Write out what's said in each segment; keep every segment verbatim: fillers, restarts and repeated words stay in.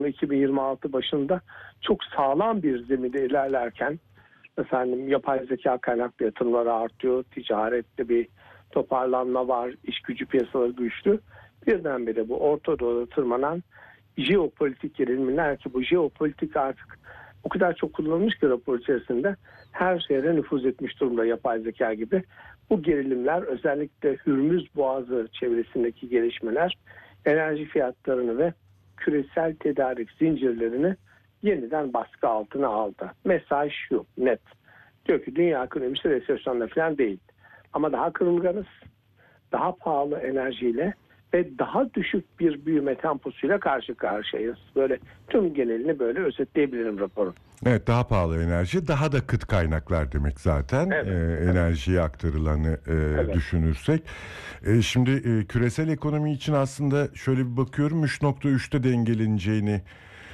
iki bin yirmi altı başında çok sağlam bir zeminde ilerlerken efendim yapay zeka kaynaklı yatırımları artıyor, ticarette bir toparlanma var, iş gücü piyasaları güçlü. Birdenbire bu Orta Doğu'da tırmanan jeopolitik gerilimler ki bu jeopolitik artık o kadar çok kullanılmış ki rapor içerisinde her yere nüfuz etmiş durumda yapay zeka gibi. Bu gerilimler özellikle Hürmüz Boğazı çevresindeki gelişmeler enerji fiyatlarını ve küresel tedarik zincirlerini yeniden baskı altına aldı. Mesaj şu net. Diyor ki dünya ekonomisi resesyonda falan değil. Ama daha kırılganız, daha pahalı enerjiyle ve daha düşük bir büyüme temposuyla karşı karşıyayız. Böyle tüm genelini böyle özetleyebilirim raporun. Evet, daha pahalı enerji, daha da kıt kaynaklar demek zaten. Evet, e, evet. enerjiye aktarılanı e, Evet. düşünürsek. E, şimdi e, küresel ekonomi için aslında şöyle bir bakıyorum, üç nokta üçte dengeleneceğini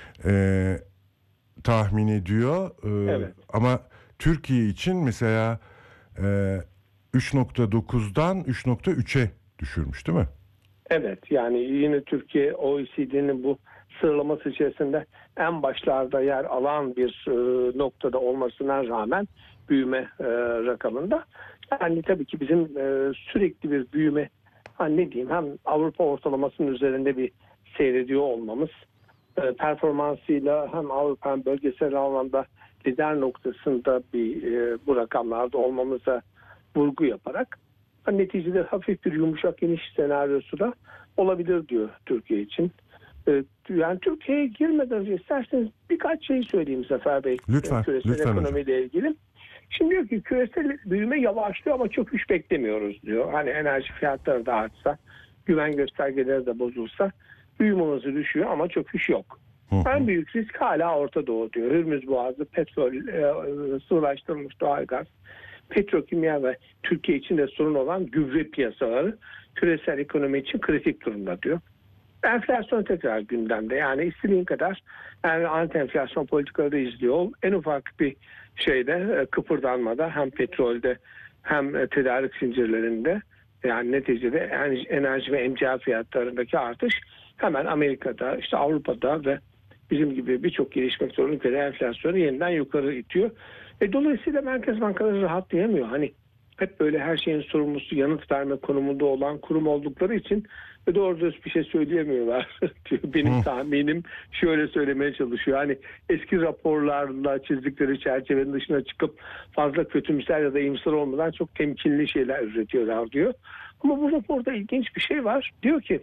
e, tahmin ediyor. E, Evet. Ama Türkiye için mesela e, üç nokta dokuzdan üç nokta üçe düşürmüş değil mi? Evet, yani yine Türkiye O E C D'nin bu sıralaması içerisinde en başlarda yer alan bir e, noktada olmasına rağmen büyüme e, rakamında. Yani tabii ki bizim e, sürekli bir büyüme, hani ne diyeyim, hem Avrupa ortalamasının üzerinde bir seyrediyor olmamız, e, performansıyla hem Avrupa hem bölgesel anlamda lider noktasında bir e, bu rakamlarda olmamıza vurgu yaparak neticede hafif bir yumuşak iniş senaryosu da olabilir diyor Türkiye için. Ee, yani Türkiye'ye girmeden önce isterseniz birkaç şey söyleyeyim Zafer Bey. Lütfen, Küresel lütfen hocam. ekonomiyle ilgili. Şimdi diyor ki küresel büyüme yavaşlıyor ama çöküş beklemiyoruz diyor. Hani enerji fiyatları da artsa, güven göstergeleri de bozulsa büyüme hızı düşüyor ama çöküş yok. Hı hı. En büyük risk hala Orta Doğu diyor. Hürmüz Boğazı, petrol, e, sıvılaştırılmış doğalgaz, petrokimya ve Türkiye için de sorun olan gübre piyasaları küresel ekonomi için kritik durumda diyor. Enflasyon tekrar gündemde. Yani istediğin kadar yani anti enflasyon politikaları izliyor. En ufak bir şeyde kıpırdanmada hem petrolde hem tedarik zincirlerinde yani neticede enerji ve emtia fiyatlarındaki artış hemen Amerika'da, işte Avrupa'da ve bizim gibi birçok gelişmekte olan ülkede enflasyonu yeniden yukarı itiyor. E, dolayısıyla merkez bankaları rahatlayamıyor. Hani hep böyle her şeyin sorumlusu yanıt verme konumunda olan kurum oldukları için e, doğru düz bir şey söyleyemiyorlar. Benim tahminim şöyle söylemeye çalışıyor. Hani eski raporlarla çizdikleri çerçevenin dışına çıkıp fazla kötümser ya da iyimser olmadan çok temkinli şeyler üretiyorlar diyor. Ama bu raporda ilginç bir şey var. Diyor ki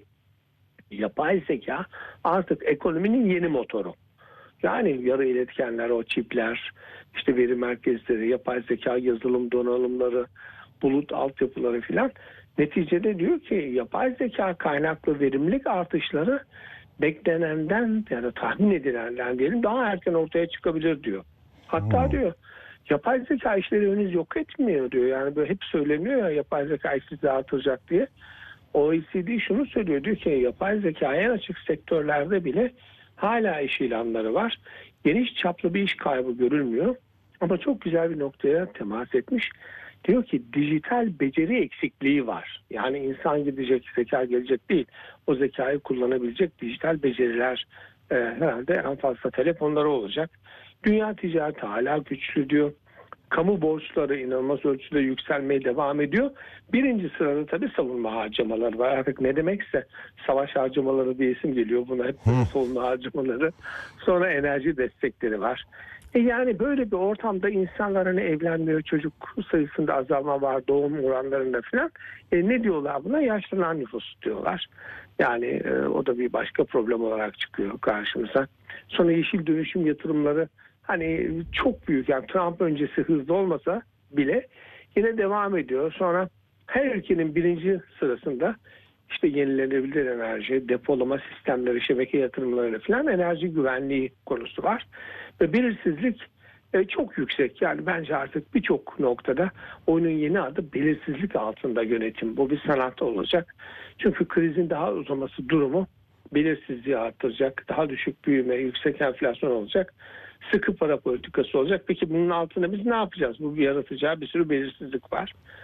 yapay zeka artık ekonominin yeni motoru. Yani yarı iletkenler, o çipler, işte veri merkezleri, yapay zeka yazılım donanımları, bulut altyapıları filan. Neticede diyor ki yapay zeka kaynaklı verimlilik artışları beklenenden ya da tahmin edilenden diyelim daha erken ortaya çıkabilir diyor. Hatta Hmm. diyor yapay zeka işleri henüz yok etmiyor diyor. Yani böyle hep söyleniyor ya yapay zeka işleri artıracak diye. O E C D şunu söylüyor, diyor ki yapay zeka en açık sektörlerde bile hala iş ilanları var. Geniş çaplı bir iş kaybı görülmüyor. Ama çok güzel bir noktaya temas etmiş. Diyor ki dijital beceri eksikliği var. Yani insan gidecek, zeka gelecek değil. O zekayı kullanabilecek dijital beceriler e, herhalde en fazla telefonları olacak. Dünya ticareti hala güçlü diyor. Kamu borçları inanılmaz ölçüde yükselmeye devam ediyor. Birinci sırada tabii savunma harcamaları var. Artık ne demekse savaş harcamaları diye isim geliyor buna, hep böyle savunma harcamaları. Sonra enerji destekleri var. E yani böyle bir ortamda insanlar hani evlenmiyor, çocuk sayısında azalma var, doğum oranlarında falan. E ne diyorlar buna? Yaşlanan nüfus diyorlar. Yani e, o da bir başka problem olarak çıkıyor karşımıza. Sonra yeşil dönüşüm yatırımları hani çok büyük, yani Trump öncesi hızlı olmasa bile yine devam ediyor. Sonra her ülkenin birinci sırasında işte yenilenebilir enerji, depolama sistemleri, şebeke yatırımları falan, enerji güvenliği konusu var. Ve belirsizlik e, çok yüksek. Yani bence artık birçok noktada oyunun yeni adı belirsizlik altında yönetim. Bu bir sanat olacak. Çünkü krizin daha uzaması durumu belirsizliği arttıracak. Daha düşük büyüme, yüksek enflasyon olacak. Sıkı para politikası olacak. Peki bunun altında biz ne yapacağız? Bu yaratacağı bir sürü belirsizlik var.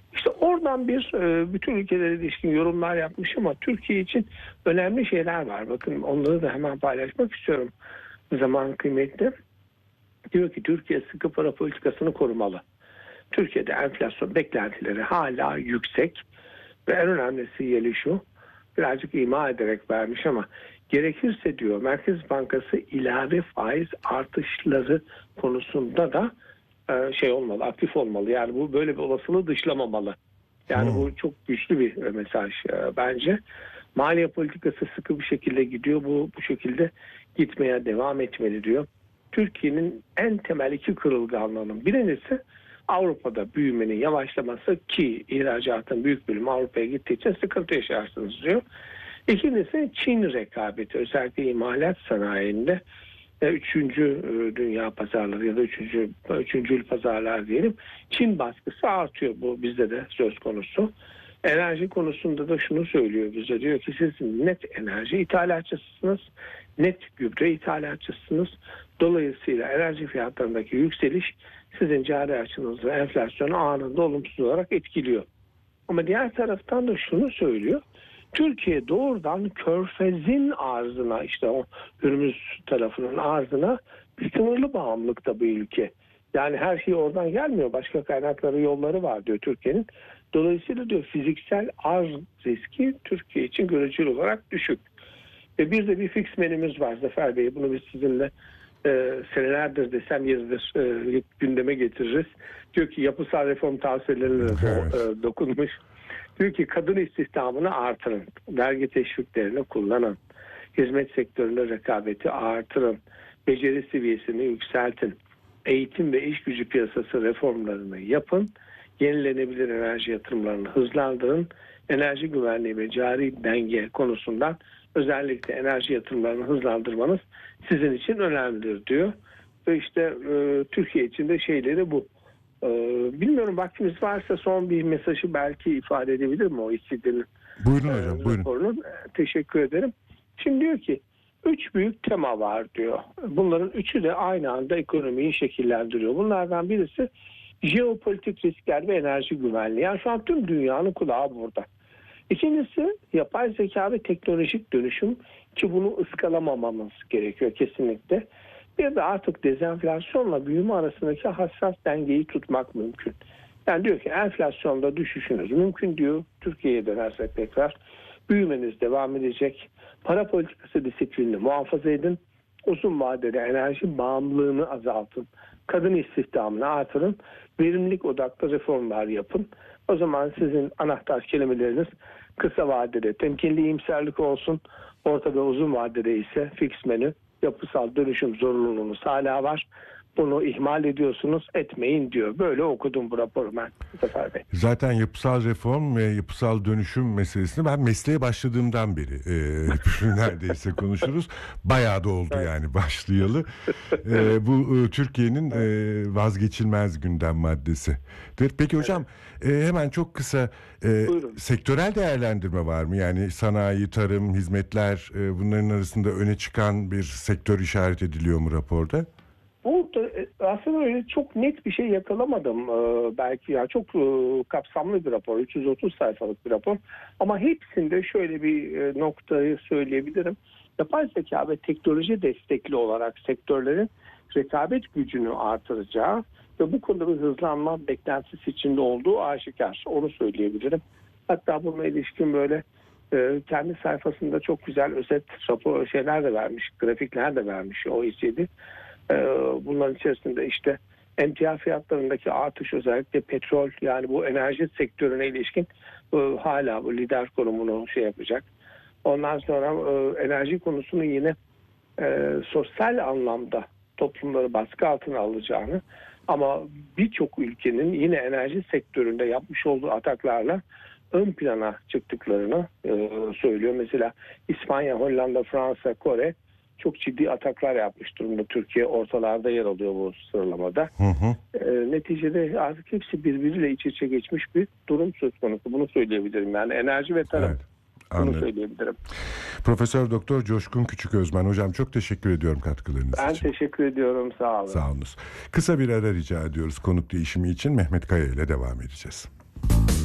İşte oradan bir e, bütün ülkelere ilişkin yorumlar yapmış ama Türkiye için önemli şeyler var. Bakın onları da hemen paylaşmak istiyorum. Zaman kıymetli. Diyor ki Türkiye sıkı para politikasını korumalı. Türkiye'de enflasyon beklentileri hala yüksek ve en önemli sinyali şu, birazcık ima ederek vermiş ama gerekirse diyor Merkez Bankası ilave faiz artışları konusunda da e, şey olmalı, aktif olmalı. Yani bu böyle bir olasılığı dışlamamalı. Yani Hmm. bu çok güçlü bir mesaj e, bence. Maliye politikası sıkı bir şekilde gidiyor. Bu bu şekilde gitmeye devam etmeli diyor. Türkiye'nin en temel iki kırılganlığının birincisi Avrupa'da büyümenin yavaşlaması ki ihracatın büyük bölümü Avrupa'ya gittiği için sıkıntı yaşarsınız diyor. İkincisi Çin rekabeti, özellikle imalat sanayinde e, üçüncü e, dünya pazarları ya da üçüncü, üçüncül pazarlar diyelim. Çin baskısı artıyor, bu bizde de söz konusu. Enerji konusunda da şunu söylüyor bize, diyor ki siz net enerji ithalatçısınız, net gübre ithalatçısınız. Dolayısıyla enerji fiyatlarındaki yükseliş sizin cari açınızı, enflasyonu anında olumsuz olarak etkiliyor. Ama diğer taraftan da şunu söylüyor. Türkiye doğrudan Körfez'in arzına, işte o Hürmüz tarafının arzına bir sınırlı bağımlılıkta bir ülke. Yani her şey oradan gelmiyor. Başka kaynakları, yolları var diyor Türkiye'nin. Dolayısıyla diyor fiziksel arz riski Türkiye için göreceli olarak düşük. Ve bir de bir fix menümüz var Zafer Bey. Bunu biz sizinle e, senelerdir desem yeridir e, gündeme getiririz. Diyor ki yapısal reform tavsiyelerine de Evet. e, dokunmuş. Diyor ki kadın istihdamını artırın. Vergi teşviklerini kullanın. Hizmet sektöründe rekabeti artırın. Beceri seviyesini yükseltin. Eğitim ve iş gücü piyasası reformlarını yapın. Yenilenebilir enerji yatırımlarını hızlandırın. Enerji güvenliği ve cari denge konusundan özellikle enerji yatırımlarını hızlandırmanız sizin için önemlidir diyor. Ve işte e, Türkiye için de şeyleri bu. E, bilmiyorum, vaktimiz varsa son bir mesajı belki ifade edebilirim o İSİAD'ın Buyurun hocam, buyurun. raporunun. E, teşekkür ederim. Şimdi diyor ki üç büyük tema var diyor. Bunların üçü de aynı anda ekonomiyi şekillendiriyor. Bunlardan birisi jeopolitik riskler ve enerji güvenliği. Yani şu an tüm dünyanın kulağı burada. İkincisi yapay zeka ve teknolojik dönüşüm ki bunu ıskalamamamız gerekiyor kesinlikle. Bir de artık dezenflasyonla büyüme arasındaki hassas dengeyi tutmak mümkün. Yani diyor ki enflasyonda düşüşünüz mümkün diyor. Türkiye'ye dönersek tekrar büyümeniz devam edecek. Para politikası disiplinini muhafaza edin. Uzun vadede enerji bağımlılığını azaltın. Kadın istihdamını artırın. Verimlilik odaklı reformlar yapın. O zaman sizin anahtar kelimeleriniz kısa vadede temkinli iyimserlik olsun. Orta ve uzun vadede ise fix menü, yapısal dönüşüm zorunluluğunuz hala var. Bunu ihmal ediyorsunuz, etmeyin diyor. Böyle okudum bu raporu ben Zafer Bey. Zaten yapısal reform ve yapısal dönüşüm meselesini ben mesleğe başladığımdan beri e, neredeyse konuşuruz. Bayağı da oldu Evet. yani başlayalı. E, bu e, Türkiye'nin e, vazgeçilmez gündem maddesi. Peki hocam e, hemen çok kısa e, sektörel değerlendirme var mı? Yani sanayi, tarım, hizmetler e, bunların arasında öne çıkan bir sektör işaret ediliyor mu raporda? Bu aslında öyle çok net bir şey yakalamadım. Ee, belki ya çok e, kapsamlı bir rapor, üç yüz otuz sayfalık bir rapor. Ama hepsinde şöyle bir e, noktayı söyleyebilirim. Yapay zeka ve teknoloji destekli olarak sektörlerin rekabet gücünü artıracağı ve bu konuda bir hızlanma beklentisi içinde olduğu aşikar. Onu söyleyebilirim. Hatta bununla ilişkin böyle e, kendi sayfasında çok güzel özet rapor şeyler de vermiş, grafikler de vermiş O E C D. Bunların içerisinde işte emtia fiyatlarındaki artış, özellikle petrol, yani bu enerji sektörüne ilişkin hala bu lider konumunu şey yapacak. Ondan sonra enerji konusunu yine e, sosyal anlamda toplumları baskı altına alacağını ama birçok ülkenin yine enerji sektöründe yapmış olduğu ataklarla ön plana çıktıklarını e, söylüyor. Mesela İspanya, Hollanda, Fransa, Kore çok ciddi ataklar yapmış durumda. Türkiye ortalarda yer alıyor bu sıralamada. Hı hı. E, neticede artık hepsi birbiriyle iç içe geçmiş bir durum söz konusu. Bunu söyleyebilirim. Yani enerji ve tarım. Evet, bunu anladım. söyleyebilirim. Profesör Doktor Coşkun Küçüközmen hocam, çok teşekkür ediyorum katkılarınız Ben için. teşekkür ediyorum. Sağ olun. Sağ olunuz. Kısa bir ara rica ediyoruz konuk değişimi için. Mehmet Kaya ile devam edeceğiz.